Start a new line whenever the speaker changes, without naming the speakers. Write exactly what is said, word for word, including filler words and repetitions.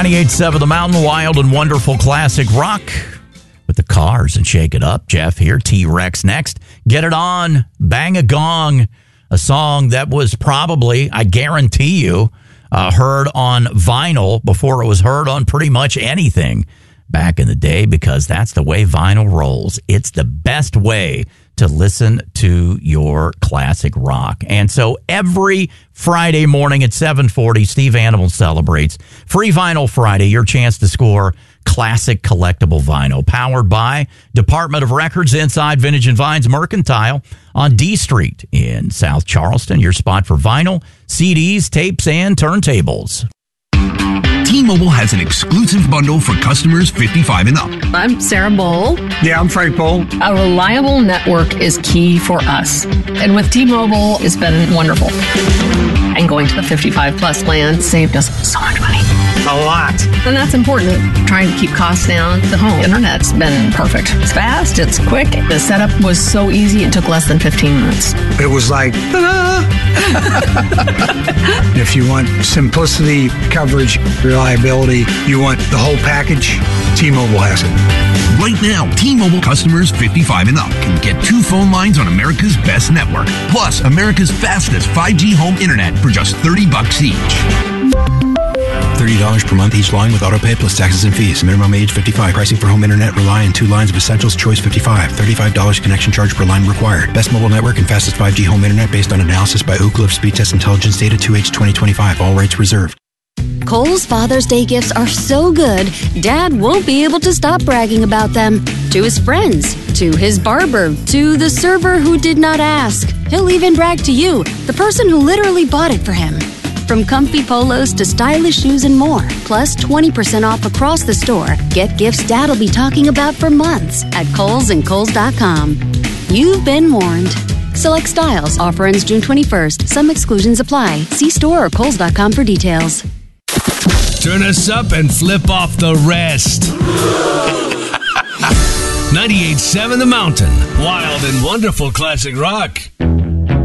ninety-eight point seven The Mountain, wild and wonderful classic rock with the Cars and Shake It Up. Jeff here, T-Rex next. Get It On, Bang a Gong, a song that was probably, I guarantee you, uh, heard on vinyl before it was heard on pretty much anything back in the day, because that's the way vinyl rolls. It's the best way to listen to your classic rock. And so every Friday morning at seven forty, Steve Animal celebrates Free Vinyl Friday, your chance to score classic collectible vinyl, powered by Department of Records inside Vintage and Vines Mercantile on D Street in South Charleston, your spot for vinyl, C Ds, tapes, and turntables.
T-Mobile has an exclusive bundle for customers fifty-five and up.
I'm Sarah Bowl.
Yeah, I'm Frank Bowl.
A reliable network is key for us. And with T-Mobile, it's been wonderful. And going to the fifty-five plus plan saved us so much money.
A lot.
And that's important. Trying to keep costs down. The home internet's been perfect. It's fast. It's quick. The setup was so easy. It took less than fifteen minutes.
It was like, ta-da! If you want simplicity, coverage, reliability, you want the whole package, T-Mobile has it.
Right now, T-Mobile customers fifty-five and up can get two phone lines on America's best network, plus America's fastest five G home internet for just thirty bucks each.
thirty dollars per month each line with autopay plus taxes and fees. Minimum age fifty-five. Pricing for home internet rely on two lines of Essentials Choice fifty-five. thirty-five dollars connection charge per line required. Best mobile network and fastest five G home internet based on analysis by Ookla of Speed Test Intelligence Data two H twenty twenty-five. All rights reserved.
Kohl's Father's Day gifts are so good, Dad won't be able to stop bragging about them. To his friends, to his barber, to the server who did not ask. He'll even brag to you, the person who literally bought it for him. From comfy polos to stylish shoes and more, plus twenty percent off across the store. Get gifts Dad'll be talking about for months at Kohl's and Kohl's dot com. You've been warned. Select styles. Offer ends June twenty-first. Some exclusions apply. See store or Kohl's dot com for details.
Turn us up and flip off the rest. ninety-eight point seven The Mountain. Wild and wonderful classic rock.